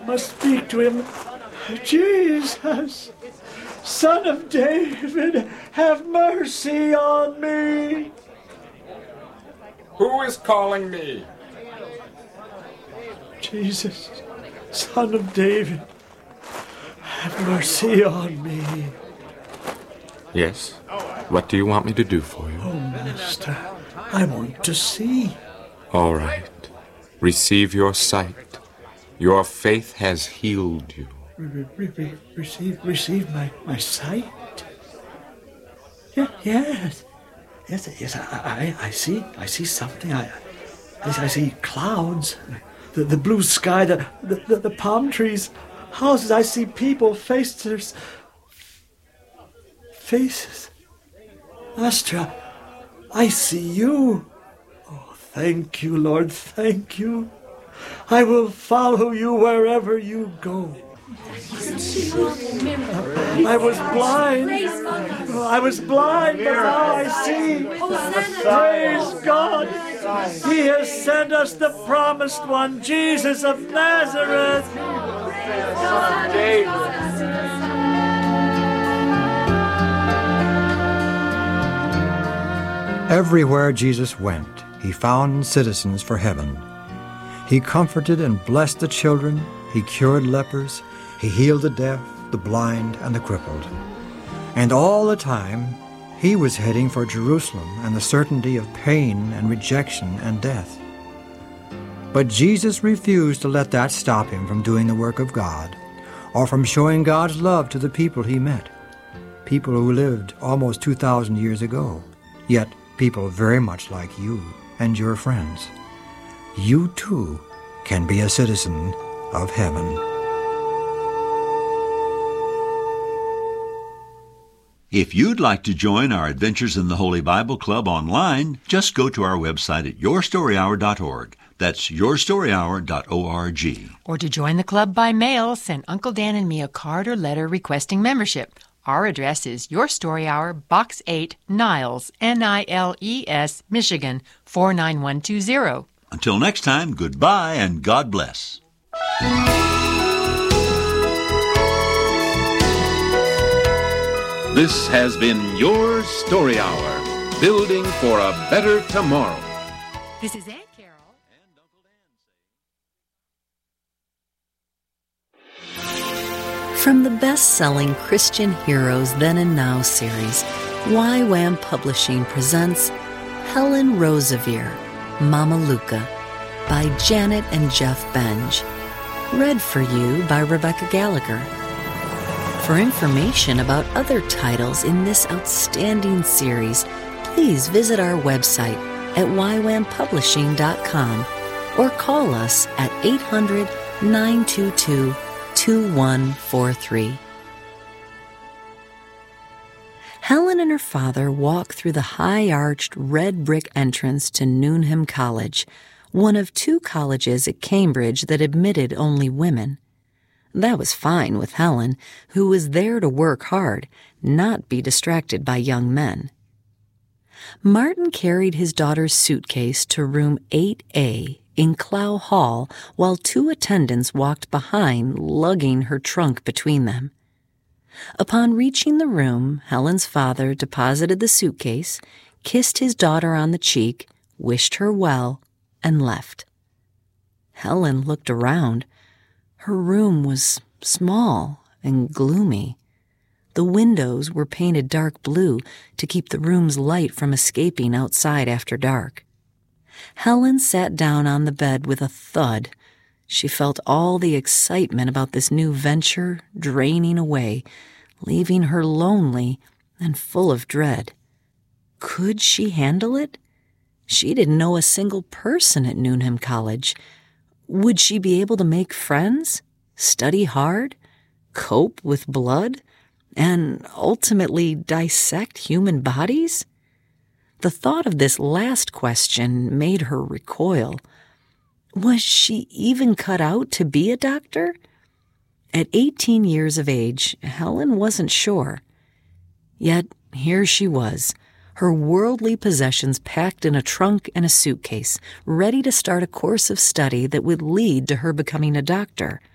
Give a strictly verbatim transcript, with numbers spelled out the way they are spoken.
must speak to him. Jesus, Son of David, have mercy on me. Who is calling me? Jesus, Son of David, have mercy on me. Yes? What do you want me to do for you? Oh, Master, I want to see. All right. Receive your sight. Your faith has healed you. Re- re- re- receive receive my, my sight? Yeah, yes. Yes, yes, I, I, I see. I see something. I, I, I see clouds. The, the blue sky, the, the, the palm trees, houses. I see people, faces. Faces. Master, I see you. Oh, thank you, Lord, thank you. I will follow you wherever you go. I was blind. I was blind, but now I see. Praise God. He has sent us the promised one, Jesus of Nazareth. Everywhere Jesus went, he found citizens for heaven. He comforted and blessed the children. He cured lepers. He healed the deaf, the blind, and the crippled. And all the time, he was heading for Jerusalem and the certainty of pain and rejection and death. But Jesus refused to let that stop him from doing the work of God or from showing God's love to the people he met, people who lived almost two thousand years ago, yet people very much like you and your friends. You too can be a citizen of heaven. If you'd like to join our Adventures in the Holy Bible Club online, just go to our website at your story hour dot org. That's your story hour dot org. Or to join the club by mail, send Uncle Dan and me a card or letter requesting membership. Our address is Your Story Hour, Box eight, Niles, N I L E S, Michigan, four nine one two zero. Until next time, goodbye and God bless. This has been Your Story Hour, building for a better tomorrow. This is Aunt Carol. And Uncle Dan. From the best-selling Christian Heroes Then and Now series, Y WAM Publishing presents Helen Roseveare, Mama Luca, by Janet and Jeff Benj. Read for you by Rebecca Gallagher. For information about other titles in this outstanding series, please visit our website at y wam publishing dot com or call us at eight hundred, nine two two, two one four three. Helen and her father walk through the high-arched red brick entrance to Newnham College, one of two colleges at Cambridge that admitted only women. That was fine with Helen, who was there to work hard, not be distracted by young men. Martin carried his daughter's suitcase to room eight A in Clough Hall while two attendants walked behind, lugging her trunk between them. Upon reaching the room, Helen's father deposited the suitcase, kissed his daughter on the cheek, wished her well, and left. Helen looked around. Her room was small and gloomy. The windows were painted dark blue to keep the room's light from escaping outside after dark. Helen sat down on the bed with a thud. She felt all the excitement about this new venture draining away, leaving her lonely and full of dread. Could she handle it? She didn't know a single person at Newnham College. Would she be able to make friends, study hard, cope with blood, and ultimately dissect human bodies? The thought of this last question made her recoil. Was she even cut out to be a doctor? At eighteen years of age, Helen wasn't sure. Yet here she was, her worldly possessions packed in a trunk and a suitcase, ready to start a course of study that would lead to her becoming a doctor.